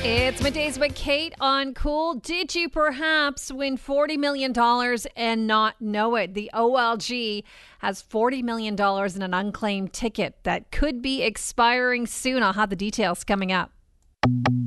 It's Middays with Kate on Cool. Did you perhaps win $40 million and not know it? The OLG has $40 million in an unclaimed ticket that could be expiring soon. I'll have the details coming up.